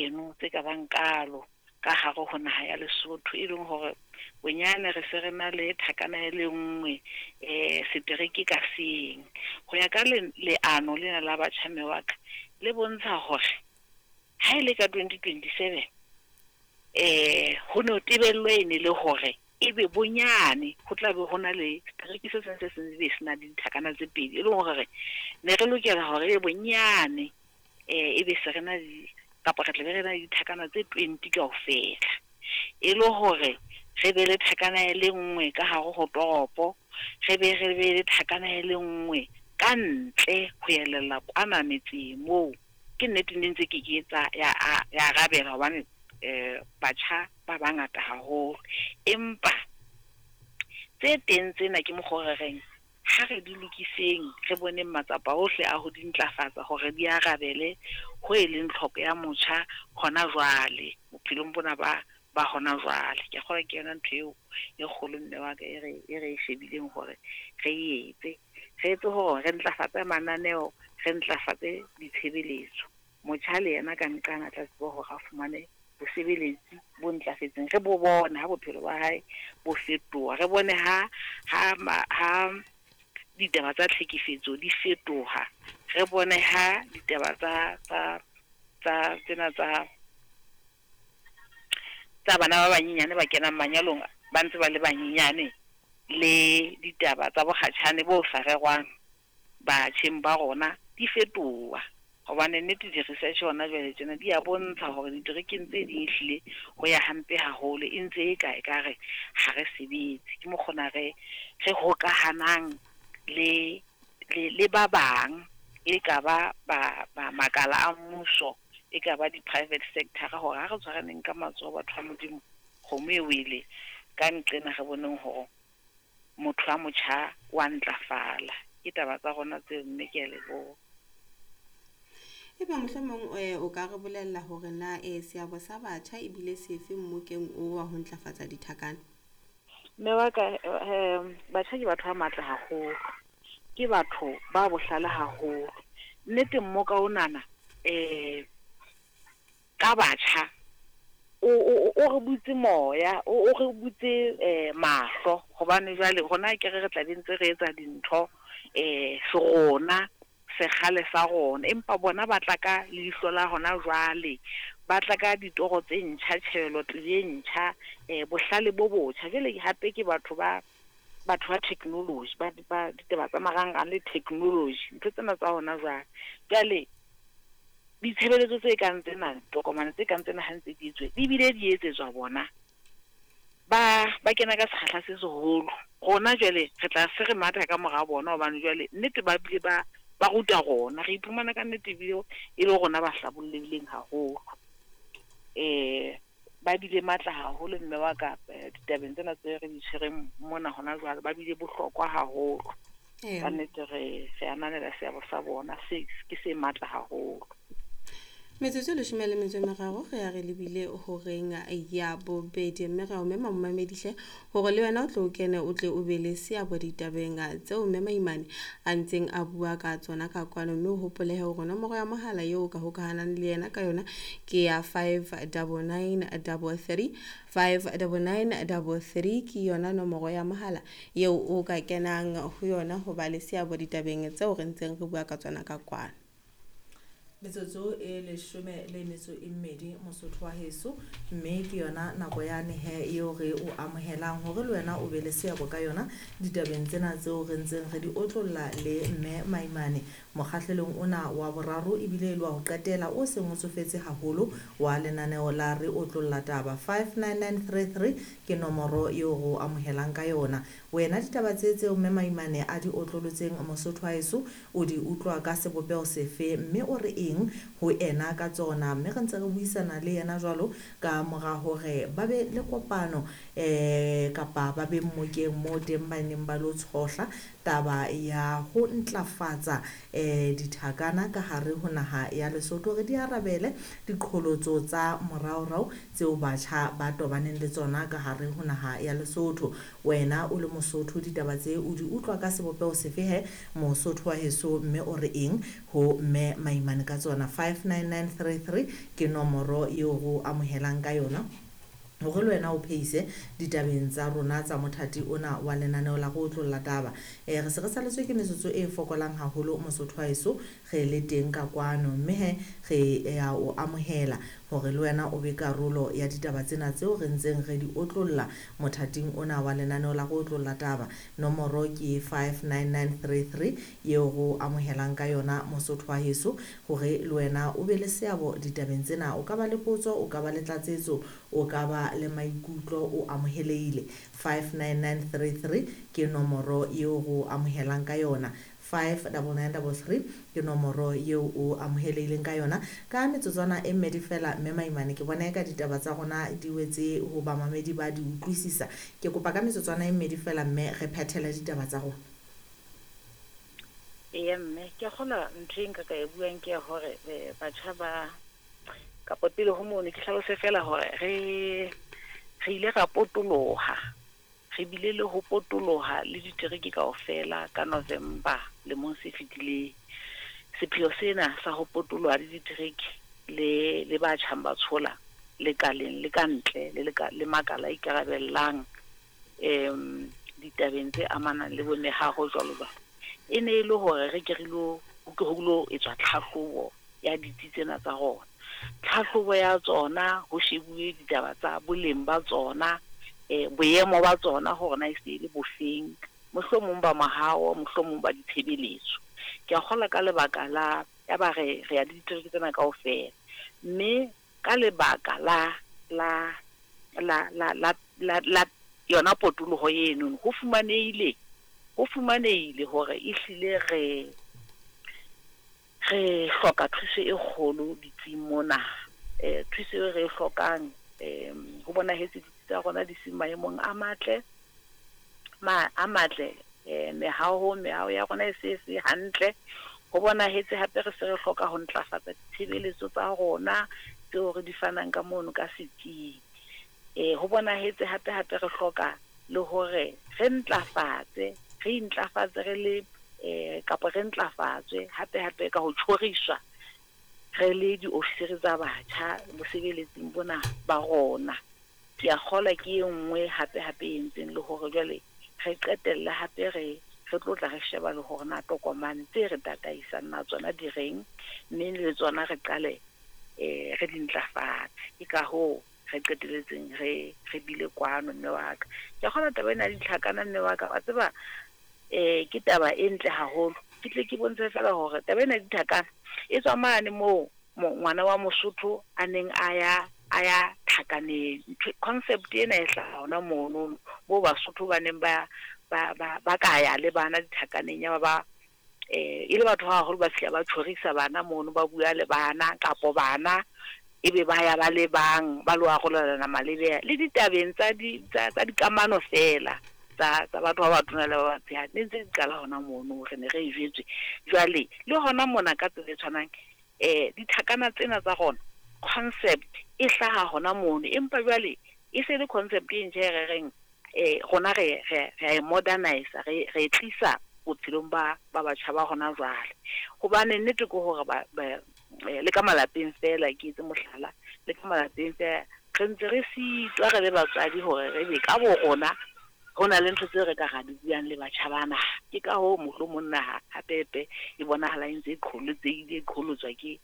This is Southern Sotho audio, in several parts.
tseno tse ka bang kalo ka hare ho naha ya Lesotho e leng hore bonyane re se re na le thakana e le nngwe setereke ka seng ho ya ka leano lena la batjhame wa ka le bontsha hore ha ile ka 2027 ho no tebellwe ene le hore ebe bonyane ho tla be hona le setereke se seng se se sena dithakana tse pedi e leng hore ne re lokela hore e bonyane ebe se rena kapa re tla be re na dithakana tse 20 kaofela e le hore re be le thakana e le nngwe ka hare ho toropo re be le thakana e le nngwe ka ntle ho yelella kwana metseng moo ke nnete ntse ke etsa ya arabela hobane batjha ba bangata haholo empa tse teng tsena ke mokgorereng ha re di lokiseng re bone matsapa ohle a ho di ntlafatsa hore di arabele ho e leng tlhoko ya motjha hona jwale bophelong bona ba hona jwale ke kgora ke yona ntho eo e kgolo mme wa ka e re shebileng hore re etse hore re ntlafatse mananeo re ntlafatse ditshebeletso motjha le yena ka nqana tla tsebo hore a fumane bosebeletsi bo ntlafetseng re bo bona ha bophelo ba hae bo fetoha re bone ha ditaba tsa tlhekefetso di fetoha re bone ha ditaba tsa tsena tsa bana ba banyenyane ba kenang manyalong ba ntse ba le banyenyane le ditaba tsa bokgatjhane bo sa rerwang batjheng ba rona di fetoha hobane nnete di-research hona jwale tsena di a bontsha hore diterekeng tse di ehlile ho ya hampe haholo e ntse e ka ekare ha re sebetse ke mokgona re hokahanang le ba bang e ka ba makala a mmuso e ka ba di-private sector hore ha re tshwaraneng ka matsoho batho ba modimo kgomo e wele ka nqena re boneng hore motho a motjha wa ntlafala ke taba tsa rona tse mme ke a leboha eba mohlomong o ka re bolella hore na seabo sa batjha e bile sefe mmokeng o wa ho ntlafatsa dithakana mme wa ka batjha ke batho ba matla haholo ke batho ba bohlale haholo nnete mmoka o nana ka batjha o re butse moya o re butse mahlo hobane jwale rona ke re tla dintse re etsa dintho serona sekgale sa rona empa bona ba tla ka leihlo la hona jwale ba tla ka ditoro tse ntjha tshebelo tse ntjha bohlale bo botjha jwale hape ke batho ba technology ba ditaba tsa marangrang le technology ntho tsena tsa hona jwale ditshebeletso tse kang tsena tokomane tse kang tsena ha ntse di etswe di bile di etsetswa bona ba kena ka sekgahla se seholo rona jwale re tla se re matha ka mora bona hobane jwale nnete ba bile ba ruta rona re iphumana ka nnete bile e le rona ba hlabollehileng haholo ba bile matla haholo mme wa ka ditabeng tsena tse re di tshwereng mona hona jwale ba bile bohlokwa haholo ka nnete re ananela seabo sa bona ke se matla haholo metsotso le shumele metso meraro ge ya re lebile ho reng ya bobedi mme ga o mema mmamedihle hore le wena o tle o kene o tle o be le seabo ditabeng tseo mme Maimane a ntseng a bua ka tsona ka kwano mme o hopolehe hore nomoro ya mohala eo ka hokahanang le yena ka yona ke ya 59933 59933 ke yona nomoro ya mohala eo o ka kenang ho yona ho ba le seabo ditabeng tseo re ntseng re bua ka tsona ka kwano metsotso e 12 Mosotho wa heso mme ke yona nako ya nehe eo re o amohelang hore le wena o be le seabo ka yona ditabeng tsena tseo re ntseng re di otlolla le mme Maimane mokgahlelong ona wa boraro ebile le wa ho qetela o seng o tsofetse haholo wa lenaneo la re otlolla taba 59933 ke nomoro eo go amohelang ka yona wena ditaba tseo mme Maimane a di otlolotseng Mosotho wa heso o di utlwa ka sebopego sefe mme o re ho ena ka tsona mme re ntse re buisana le yena jwalo ka mora hore ba be le kopano kapa ba be mmokeng mo teng ba neng ba lo tshohla taba ya go ntlafatsa dithakana ka hare ho naha ya Lesotho re di arabele diqholotso tsa moraorao tseo batjha ba tobaneng le tsona ka hare ho naha ya Lesotho. Wena o le Mosotho ditaba tse o di utlwa ka sebopeo sefe he Mosotho wa heso, mme o re eng ho mme Maimane ka tsona? 59933 ke nomoro eo go amohelang ka yona hore le wena o phehise ditabeng tsa rona tsa mothati ona wa lenaneo la go tlolla taba. Re se re saletswe ke metsotso e fokolang haholo Mosotho wa heso, re le teng ka kwano, mme he re ya o amohela hore le wena o be karolo ya ditaba tsena tseo re ntseng re di otlolla mothating ona wa lenaneo la go tlolla taba. Nomoro ke 59933 eo go amohelang ka yona Mosotho wa heso hore le wena o be le seabo ditabeng tsena. O ka ba le potso, o ka ba le tlatsetso, o ka ba le maikutlo, o amoheleile. 59933 ke nomoro eo go amohelang ka yona. 59933 ke nomoro eo o amoheleileng ka yona. Ka metsotswana e mmedi fela mme Maimane ke bona ka ditaba tsa rona di wetse ho ba mamedi ba di utlwisisa. Ke kopa ka metsotswana e mmedi fela mme re phethele ditaba tsa rona. Mme ke kgona ntho e nka ka e buang ke hore batjha ba kapo pele ho mone ke hlalose fela hore re ile ra potoloha, re bile le ho potoloha le ditereki kaofela ka November lemong se fetileng. Sepheo sena sa ho potoloha le ditereki le batjhang ba tshola lekaleng le kantle le makala ikarabellang ditabeng tse amanang le bone ha ho jwalo ba e ne le hore re ke rilo etswa tlhahlobo ya ditsi tsena tsa rona. Tlhahlobo ya tsona ho shebuwe ditaba tsa boleng ba tsona, boemo ba tsona hore na se le bofeng, mohlomong ba mahao, mohlomong ba ditshebeletso. Ke a kgola ka lebaka la ya ba re ya ditereki tsena kaofela, mme ka lebaka la yona potoloho eno ho fumanehile hore ehlile re hloka thuso e kgolo ditsing mona. Thuso e re hlokang ho bonahetse ditsi tsa rona di se maemong a matle mehaho ya rona e se hantle. Ho bonahetse hape re se re hloka ho ntlafatsa ditshebeletso tsa rona tseo re di fanang ka mono ka setsing. Ho bonahetse hape re hloka le hore re intlafatse re le kapa re ntlafatswe hape ka ho tjhoriswa re le di-ofisiri tsa batjha mosebeletsing bona ba rona. Ke a kgola ke nngwe hape e ntseng le hore jwale re qetelle hape re tlotla re sheba le hore na tokomane tse re tataisang na tsona di reng, mme le tsona re qale re di ntlafatse. Ke ka hoo re qeteletseng re bile kwano mme wa ka. Ke a kgola taba ena ditlhakana mme wa ka, wa tseba ke taba e ntle haholo. Ke tle ke bontshe fela hore taba ena dithakana e tswa mane moo ngwana wa Mosotho a neng a ya thakaneng. Concept ena e hlaha hona mono mo Basotho ba neng ba ka ya le bana dithakaneng ya ba e le batho ba haholo ba fihla ba tshorisa bana mono, ba bua le bana kapo bana ebe ba ya ba le bang ba lo arolelana malebela le ditabeng tsa dikamano fela tsa batho ba batona le ba batshehadi ne ntse di qala hona mono. Re ne re jwetswe jwale le hona mona ka tsela e tshwanang dithakana tsena tsa rona concept e hlaha hona mono, empa jwale e se le concept e ntjha re reng rona re modernize re tlisa botselong ba batjha ba hona jwale. Hobane nnete ke hore le ka malapeng fela ke itse mohlala le ka malapeng fela re ntse re sitwa re le batswadi hore re be ka bo rona ho na le ntho tse re ka ra di buang le batjha bana. Ke ka hoo mohlomong naha hape e bonahala e ntse e qholotswa ke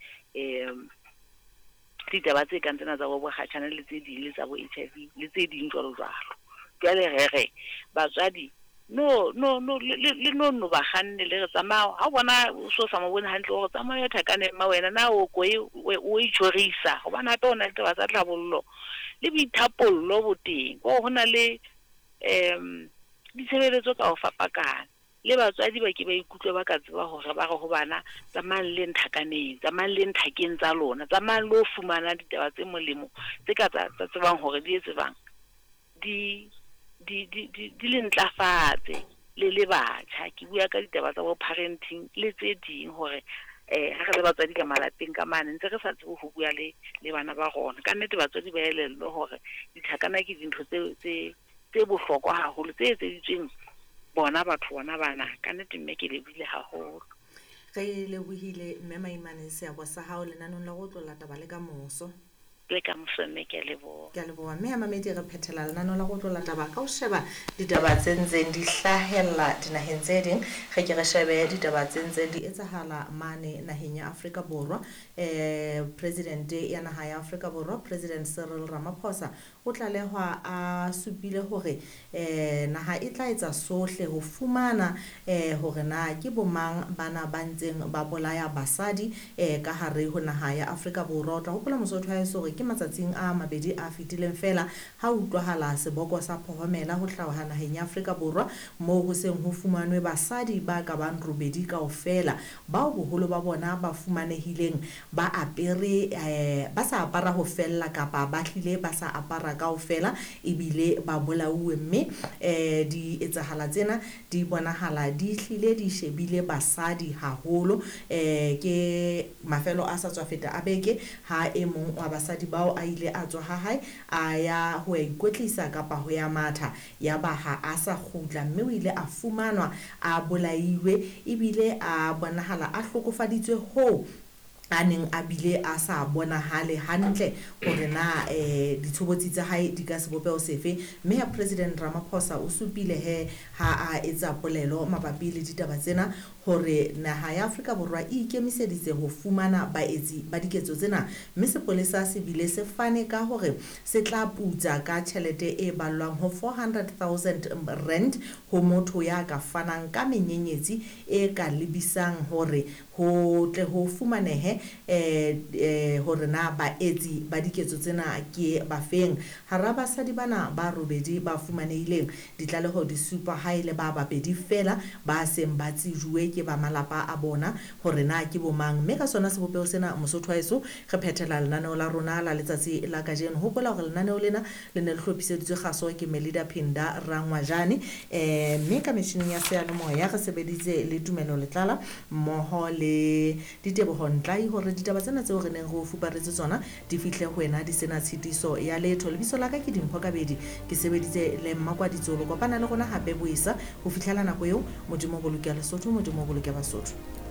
ditaba tse kang tsena tsa bo bokgatjhane le tse ding le tsa bo HIV le tse ding jwalo. Jwale re batswadi no ba kganne le re tsamaya ha bona o so sa mo bone hantle hore tsamaya thakane ma wena na o itshorisa hobane hape ona le taba tsa tlhabollo le boithapollo boteng ho na le ditshebeletso ka ho fapakana. Le batswadi ba ke ba ikutlwe ba ka tseba hore ba re ho bana tsamayang le nthakaneng, tsamayang le nthakeng tsa lona, tsamayang le ho fumana ditaba tse molemo tse ka tsa tsebang hore di etse bang di le ntlafatse le batjha ke bua ka ditaba tsa bo parenting le tse ding hore ha re le batswadi ka malapeng ka mane ntse re sa tsebe ho bua le bana ba rona ka nnete batswadi ba elellwe hore dithakana ke dintho tse bohlokwa haholo tse etseditsweng bona batho bona bana ka nnete mme ke lebile haholo re lebohile mme Maimane seabo sa hao lenanong la go tlola taba le ka moso le ka mosome ke a leboha mme ya mamedi re phethela lenanong la go tlola taba ka o sheba ditaba tse ntseng di hlahella dinaheng tse ding ge ke re shebe ditaba tse ntseng di etsahala mane naheng ya Afrika Borwa president ya naha ya Afrika Borwa President Cyril Ramaphosa o tlalehwa a supile hore naha e tla etsa sohle ho fumana hore na ke bomang bana ba ntseng ba bolaya basadi ka hare ho naha ya Afrika Borwa. O tla hopola Mosotho ha eso ke matsatsing a mabedi a fitileng fela ha utlwahala seboko sa Phohomela ho hlaha naheng ya Afrika Borwa moo ho seng ho fumanwe basadi ba ka bang robedi kaofela bao boholo ba bona ba fumanehileng ba apere ba sa apara ho fella kapa ba hlile ba sa apara kaofela ebile ba bolauwe mme di etsahala tsena di bonahala di hlile di shebile basadi haholo ke mafelo a sa tswa feta a beke ha e mong wa basadi bao a ile a tswa ha hae a ya ho ikwetlisa kapa ho ya matha ya ba ha a sa khutla mme o ile a fumanwa a bolaiwe ebile a bonahala a hlokofaditswe ho a neng a bile a sa bonahale hantle hore na ditshobotsi tsa hae di ka sebopeho sefe mme ya President Ramaphosa o supile ha a etsa polelo mabapi le ditaba tsena hore naha ya Afrika Borwa e ikemiseditse ho fumana baetsi ba diketso tsena mme sepolesa se bile se fane ka hore se tla putsa ka tjhelete e ballwang ho 400,000 rand ho motho ya ka fanang ka menyenyetsi e ka lebisang hore ho tle ho fumanehe hore na baetsi ba diketso tsena ke ba feng hara basadi bana ba robedi ba fumanehileng ditlaleho di supa ha ile ba babedi fela ba seng ba tsijuwe ke ba malapa a bona hore na ke bomang mme ka sona sebopeo sena Mosotho wa heso re phethela lenaneo la rona la letsatsi la kajeno hopola hore lenaneo lena le ne le hlophiseditswe kgaso ke Melida Phinda Rangwajane mme ka metjhineng ya seyalemoya re sebeditse le Tumelo Letlala mmoho le Diteboho Ntlai hore ditaba tsena tseo re neng re o fuparetse tsona di fihle ho wena di sena tshitiso ya letho lebiso la ka ke Dimpho Kabedi ke sebeditse le Mmakwadidzolo kopana le rona hape boisa ho fihlela nako eo modimo boloke Lesotho modimo boloke Basotho.